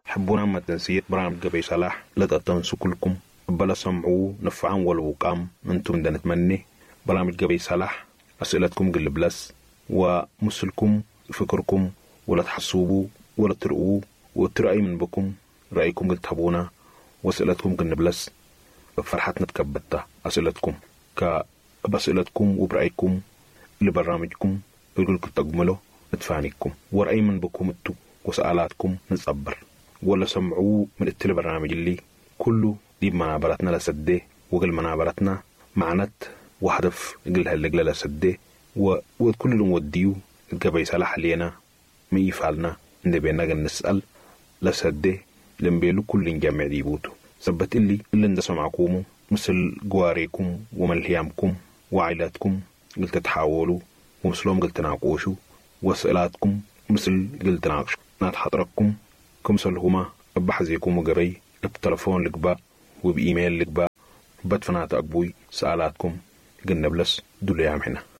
حبونا ما تنسيت برامج جبي صلاح لتأتنسوا كلكم بلا سمعوا نفعان والوقام أنتم دا نتمنى برامج جبي صلاح أسئلتكم قل بلس ومسلكم فكركم ولا تحسوبوا ولا ترقوا وترأي من بكم رأيكم قلت تحبونا وأسئلتكم قل بلس فرحتنا تكبتها أسئلتكم بأسئلتكم وبرأيكم لبرامجكم يقول لكم تقملوا ندفعنيكم ورأي من بكم انتو وسألاتكم نصبر ولا سمعوا من التلبرنامج اللي كله دي منابرتنا لسده وقل منابرتنا معنات وحدف قلها اللي قلها لسده وكل اللي نوديو القبي صلاح لينا ما يفعلنا نبينا نسأل لسده لنبيلو كل نجمع ديبوتو ثبت اللي ندسوا معكم مثل قواريكم وملهيامكم وعائلاتكم قلت تحاولوا ومثلهم قلت تناقوشوا وسئلاتكم مثل قلت تناقشوا نات حضركم كمثل هما بحزيكم وقبي بتلفون لقبا وبإيميل لقبا بدفنات أقبوي سألاتكم قلنا بلس دول يامحنا